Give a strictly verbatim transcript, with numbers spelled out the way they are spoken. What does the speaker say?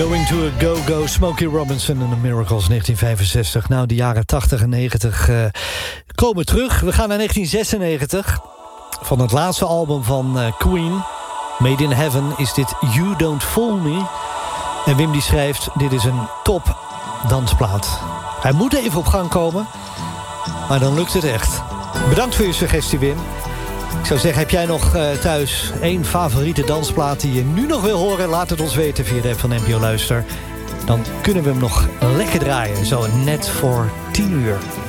Going to a Go-Go, Smokey Robinson en The Miracles, negentien vijfenzestig. Nou, de jaren tachtig en negentig uh, komen terug. We gaan naar negentien zesennegentig. Van het laatste album van uh, Queen, Made in Heaven, is dit You Don't Fool Me. En Wim die schrijft, dit is een top dansplaat. Hij moet even op gang komen, maar dan lukt het echt. Bedankt voor je suggestie, Wim. Ik zou zeggen, heb jij nog uh, thuis één favoriete dansplaat die je nu nog wil horen? Laat het ons weten via de app van N P O Luister. Dan kunnen we hem nog lekker draaien, zo net voor tien uur.